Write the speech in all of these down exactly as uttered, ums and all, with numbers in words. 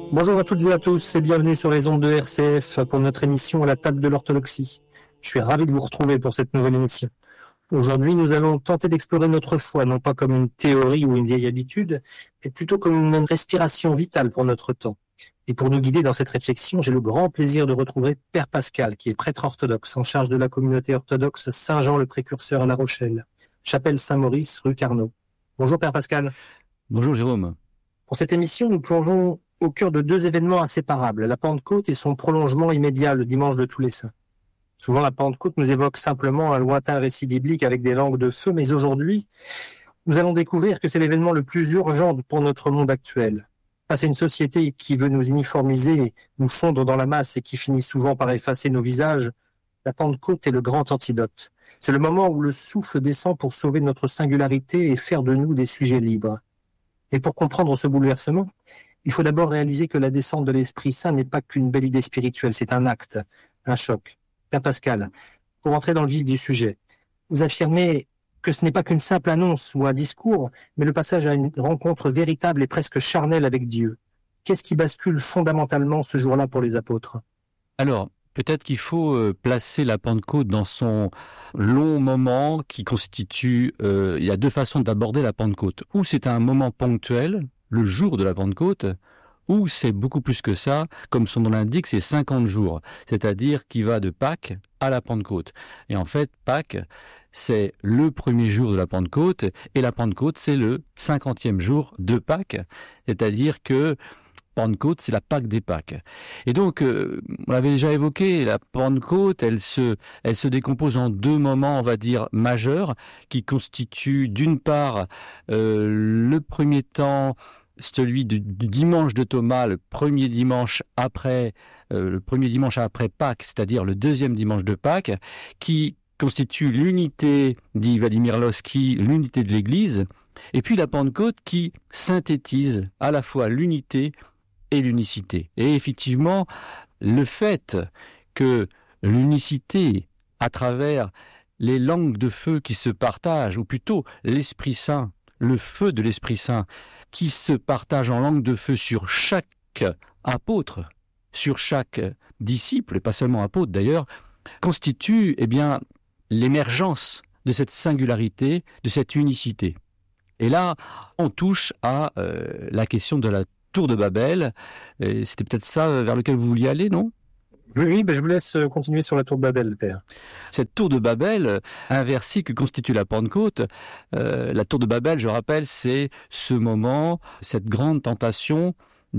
Bonjour à toutes et à tous et bienvenue sur les ondes de R C F pour notre émission à la table de l'orthodoxie. Je suis ravi de vous retrouver pour cette nouvelle émission. Aujourd'hui, nous allons tenter d'explorer notre foi, non pas comme une théorie ou une vieille habitude, mais plutôt comme une respiration vitale pour notre temps. Et pour nous guider dans cette réflexion, j'ai le grand plaisir de retrouver Père Pascal, qui est prêtre orthodoxe en charge de la communauté orthodoxe Saint-Jean le Précurseur à La Rochelle, chapelle Saint-Maurice, rue Carnot. Bonjour Père Pascal. Bonjour Jérôme. Pour cette émission, nous plongeons au cœur de deux événements inséparables, la Pentecôte et son prolongement immédiat, le dimanche de tous les saints. Souvent, la Pentecôte nous évoque simplement un lointain récit biblique avec des langues de feu, mais aujourd'hui, nous allons découvrir que c'est l'événement le plus urgent pour notre monde actuel. Face à une société qui veut nous uniformiser, nous fondre dans la masse et qui finit souvent par effacer nos visages, la Pentecôte est le grand antidote. C'est le moment où le souffle descend pour sauver notre singularité et faire de nous des sujets libres. Et pour comprendre ce bouleversement, il faut d'abord réaliser que la descente de l'Esprit Saint n'est pas qu'une belle idée spirituelle, c'est un acte, un choc. Père Pascal, pour entrer dans le vif du sujet, vous affirmez que ce n'est pas qu'une simple annonce ou un discours, mais le passage à une rencontre véritable et presque charnelle avec Dieu. Qu'est-ce qui bascule fondamentalement ce jour-là pour les apôtres ? Alors, peut-être qu'il faut placer la Pentecôte dans son long moment qui constitue... Euh, il y a deux façons d'aborder la Pentecôte. Ou c'est un moment ponctuel, le jour de la Pentecôte, ou c'est beaucoup plus que ça, comme son nom l'indique, c'est cinquante jours, c'est-à-dire qui va de Pâques à la Pentecôte. Et en fait, Pâques, c'est le premier jour de la Pentecôte, et la Pentecôte, c'est le cinquantième jour de Pâques, c'est-à-dire que Pentecôte, c'est la Pâque des Pâques. Et donc, euh, on l'avait déjà évoqué, la Pentecôte, elle se, elle se décompose en deux moments, on va dire, majeurs, qui constituent d'une part euh, le premier temps, celui du, du dimanche de Thomas, le premier dimanche après, euh, le premier dimanche après Pâques, c'est-à-dire le deuxième dimanche de Pâques, qui constitue l'unité, dit Vladimir Lossky, l'unité de l'Église, et puis la Pentecôte qui synthétise à la fois l'unité et l'unicité. Et effectivement, le fait que l'unicité, à travers les langues de feu qui se partagent, ou plutôt l'Esprit Saint, le feu de l'Esprit Saint, qui se partage en langue de feu sur chaque apôtre, sur chaque disciple, et pas seulement apôtre d'ailleurs, constitue eh bien, l'émergence de cette singularité, de cette unicité. Et là, on touche à euh, la question de la Tour de Babel. Et c'était peut-être ça vers lequel vous vouliez aller, non ? Oui, oui, ben je vous laisse continuer sur la Tour de Babel, Père. Cette Tour de Babel, un verset que constitue la Pentecôte, euh, la Tour de Babel, je rappelle, c'est ce moment, cette grande tentation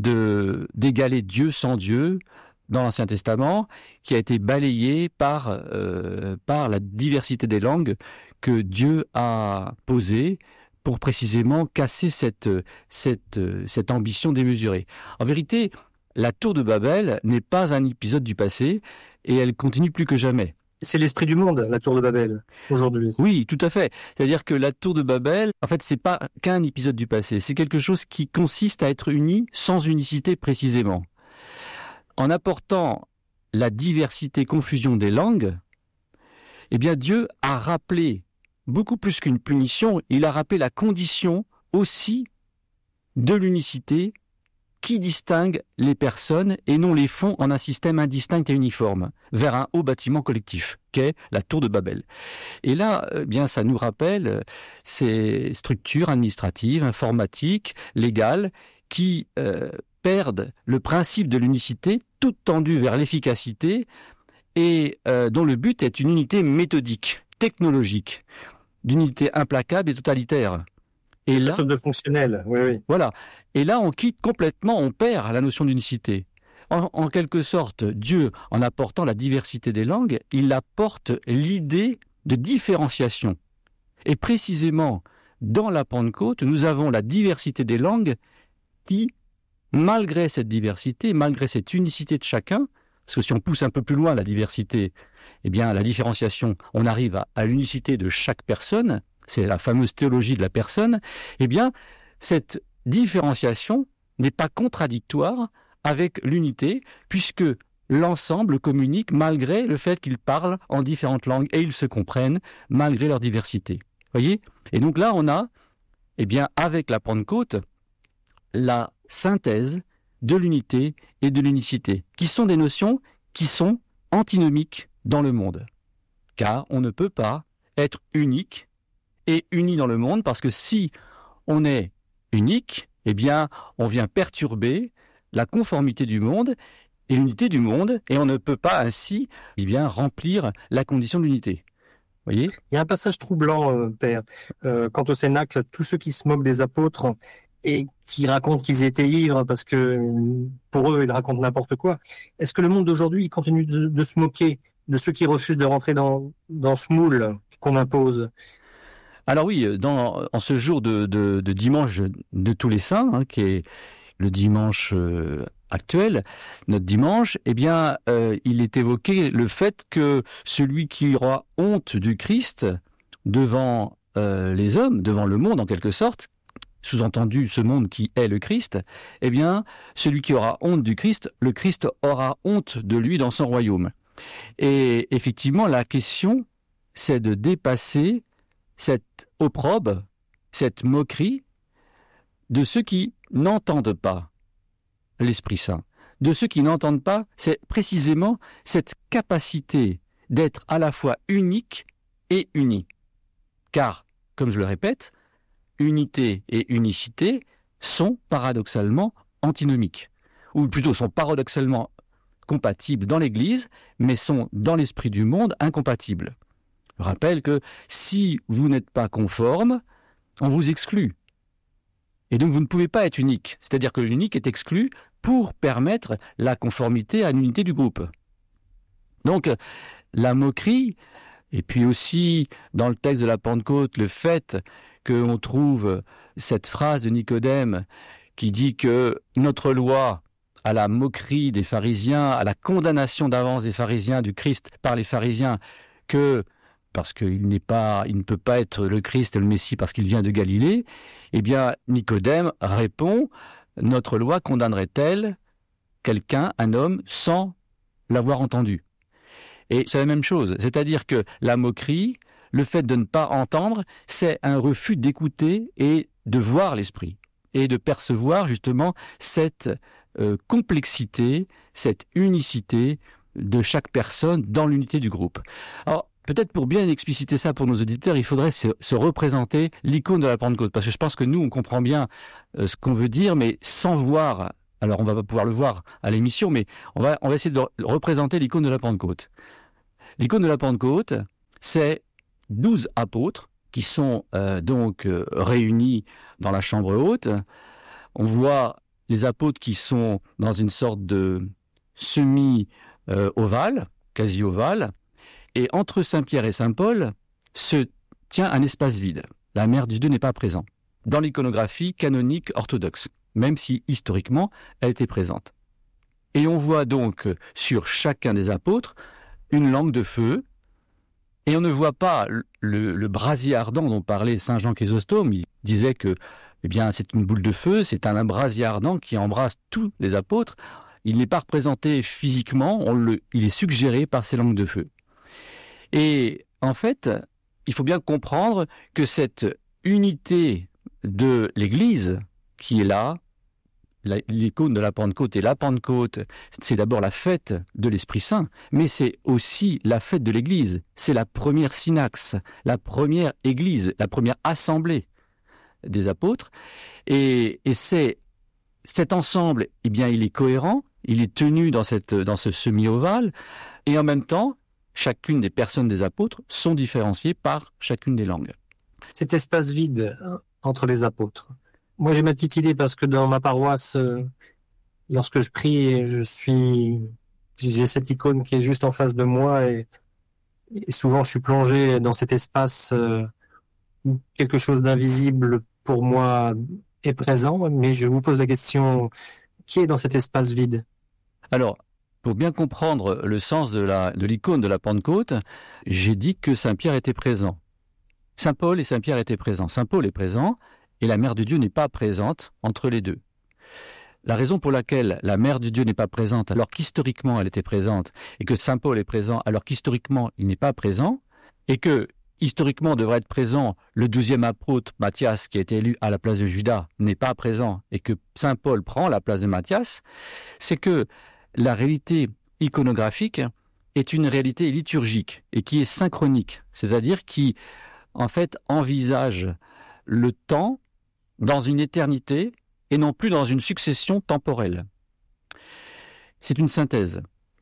de d'égaler Dieu sans Dieu dans l'Ancien Testament, qui a été balayée par, euh, par la diversité des langues que Dieu a posées pour précisément casser cette, cette, cette ambition démesurée. En vérité, la Tour de Babel n'est pas un épisode du passé et elle continue plus que jamais. C'est l'esprit du monde, la Tour de Babel, aujourd'hui. Oui, tout à fait. C'est-à-dire que la Tour de Babel, en fait, c'est pas qu'un épisode du passé. C'est quelque chose qui consiste à être uni sans unicité précisément. En apportant la diversité, confusion des langues, eh bien, Dieu a rappelé, beaucoup plus qu'une punition, il a rappelé la condition aussi de l'unicité qui distingue les personnes et non les fond en un système indistinct et uniforme vers un haut bâtiment collectif qu'est la Tour de Babel. Et là, eh bien, ça nous rappelle ces structures administratives, informatiques, légales qui euh, perdent le principe de l'unicité, tout tendu vers l'efficacité et euh, dont le but est une unité méthodique, technologique, d'unité implacable et totalitaire. Et là, de fonctionnel, oui, oui. Voilà. Et là, on quitte complètement, on perd la notion d'unicité. En, en quelque sorte, Dieu, en apportant la diversité des langues, il apporte l'idée de différenciation. Et précisément, dans la Pentecôte, nous avons la diversité des langues qui, malgré cette diversité, malgré cette unicité de chacun, parce que si on pousse un peu plus loin la diversité, eh bien, la différenciation, on arrive à, à l'unicité de chaque personne, c'est la fameuse théologie de la personne, eh bien, cette différenciation n'est pas contradictoire avec l'unité, puisque l'ensemble communique malgré le fait qu'ils parlent en différentes langues et ils se comprennent malgré leur diversité. Voyez ? Et donc là, on a, eh bien, avec la Pentecôte, la synthèse de l'unité et de l'unicité, qui sont des notions qui sont antinomiques dans le monde. Car on ne peut pas être unique et uni dans le monde, parce que si on est unique, eh bien, on vient perturber la conformité du monde et l'unité du monde, et on ne peut pas ainsi eh bien, remplir la condition de l'unité. Voyez ? Il y a un passage troublant, euh, Père. Euh, quant au Cénacle, tous ceux qui se moquent des apôtres et qui racontent qu'ils étaient ivres parce que pour eux, ils racontent n'importe quoi. Est-ce que le monde d'aujourd'hui continue de, de se moquer de ceux qui refusent de rentrer dans, dans ce moule qu'on impose ? Alors oui, dans, en ce jour de, de, de dimanche de tous les saints, hein, qui est le dimanche euh, actuel, notre dimanche, eh bien, euh, il est évoqué le fait que celui qui aura honte du Christ devant euh, les hommes, devant le monde en quelque sorte, sous-entendu ce monde qui est le Christ, eh bien, celui qui aura honte du Christ, le Christ aura honte de lui dans son royaume. Et effectivement, la question, c'est de dépasser cette opprobre, cette moquerie de ceux qui n'entendent pas l'Esprit Saint, de ceux qui n'entendent pas, c'est précisément cette capacité d'être à la fois unique et uni. Car, comme je le répète, unité et unicité sont paradoxalement antinomiques, ou plutôt sont paradoxalement compatibles dans l'Église, mais sont dans l'esprit du monde incompatibles. Je rappelle que si vous n'êtes pas conforme, on vous exclut. Et donc vous ne pouvez pas être unique. C'est-à-dire que l'unique est exclu pour permettre la conformité à l'unité du groupe. Donc la moquerie, et puis aussi dans le texte de la Pentecôte, le fait qu'on trouve cette phrase de Nicodème qui dit que notre loi, à la moquerie des pharisiens, à la condamnation d'avance des pharisiens, du Christ par les pharisiens, que parce qu'il n'est pas, il ne peut pas être le Christ et le Messie parce qu'il vient de Galilée, eh bien, Nicodème répond, notre loi condamnerait-elle quelqu'un, un homme, sans l'avoir entendu? Et c'est la même chose, c'est-à-dire que la moquerie, le fait de ne pas entendre, c'est un refus d'écouter et de voir l'esprit, et de percevoir justement cette euh, complexité, cette unicité de chaque personne dans l'unité du groupe. Alors, peut-être pour bien expliciter ça pour nos auditeurs, il faudrait se, se représenter l'icône de la Pentecôte, parce que je pense que nous, on comprend bien euh, ce qu'on veut dire, mais sans voir, alors on va pas pouvoir le voir à l'émission, mais on va, on va essayer de représenter l'icône de la Pentecôte. L'icône de la Pentecôte, c'est douze apôtres qui sont euh, donc euh, réunis dans la chambre haute. On voit les apôtres qui sont dans une sorte de semi-ovale, quasi ovale, et entre Saint-Pierre et Saint-Paul se tient un espace vide. La Mère de Dieu n'est pas présente dans l'iconographie canonique orthodoxe, même si historiquement elle était présente. Et on voit donc sur chacun des apôtres une langue de feu, et on ne voit pas le, le, le brasier ardent dont parlait Saint Jean Chrysostome. Il disait que eh bien, c'est une boule de feu, c'est un brasier ardent qui embrasse tous les apôtres. Il n'est pas représenté physiquement, on le, il est suggéré par ces langues de feu. Et en fait, il faut bien comprendre que cette unité de l'Église qui est là, l'icône de la Pentecôte, et la Pentecôte, c'est d'abord la fête de l'Esprit Saint, mais c'est aussi la fête de l'Église. C'est la première synaxe, la première Église, la première assemblée des apôtres. Et, et c'est cet ensemble, eh bien, il est cohérent, il est tenu dans, cette, dans ce semi-ovale, et en même temps, chacune des personnes des apôtres sont différenciées par chacune des langues. Cet espace vide entre les apôtres. Moi, j'ai ma petite idée parce que dans ma paroisse, euh, lorsque je prie, je suis, j'ai cette icône qui est juste en face de moi et, et souvent je suis plongé dans cet espace euh, où quelque chose d'invisible pour moi est présent. Mais je vous pose la question, qui est dans cet espace vide? Alors, pour bien comprendre le sens de, la, de l'icône de la Pentecôte, j'ai dit que Saint-Pierre était présent. Saint-Paul et Saint-Pierre étaient présents. Saint-Paul est présent et la Mère de Dieu n'est pas présente entre les deux. La raison pour laquelle la Mère de Dieu n'est pas présente alors qu'historiquement elle était présente et que Saint-Paul est présent alors qu'historiquement il n'est pas présent, et que historiquement devrait être présent, le douzième apôtre Matthias, qui a été élu à la place de Judas, n'est pas présent et que saint Paul prend la place de Matthias, c'est que la réalité iconographique est une réalité liturgique et qui est synchronique, c'est-à-dire qui, en fait, envisage le temps dans une éternité et non plus dans une succession temporelle. C'est une synthèse.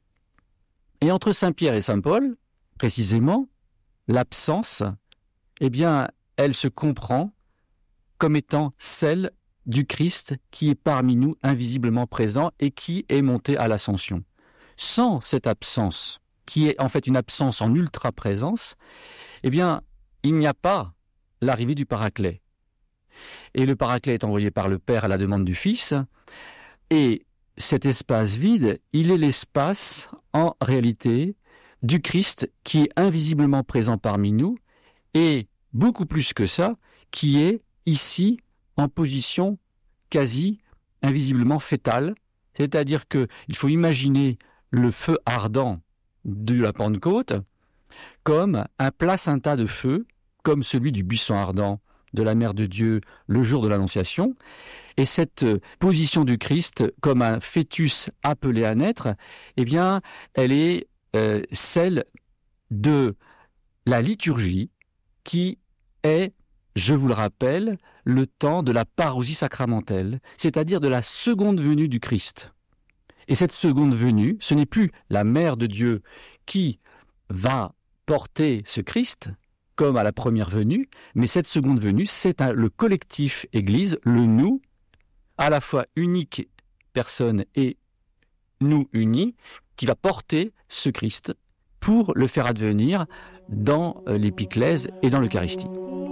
Et entre saint Pierre et saint Paul, précisément, l'absence, eh bien, elle se comprend comme étant celle du Christ qui est parmi nous, invisiblement présent et qui est monté à l'ascension. Sans cette absence, qui est en fait une absence en ultra-présence, eh bien, il n'y a pas l'arrivée du Paraclet. Et le Paraclet est envoyé par le Père à la demande du Fils, et cet espace vide, il est l'espace, en réalité, du Christ qui est invisiblement présent parmi nous, et beaucoup plus que ça, qui est ici en position quasi invisiblement fétale, c'est-à-dire qu'il faut imaginer le feu ardent de la Pentecôte comme un placenta de feu, comme celui du buisson ardent de la Mère de Dieu le jour de l'Annonciation, et cette position du Christ comme un fœtus appelé à naître, eh bien, elle est euh, celle de la liturgie qui est, je vous le rappelle, le temps de la parousie sacramentelle, c'est-à-dire de la seconde venue du Christ. Et cette seconde venue, ce n'est plus la Mère de Dieu qui va porter ce Christ, comme à la première venue, mais cette seconde venue, c'est un, le collectif Église, le nous, à la fois unique personne et nous unis, qui va porter ce Christ pour le faire advenir dans l'épiclèse et dans l'Eucharistie.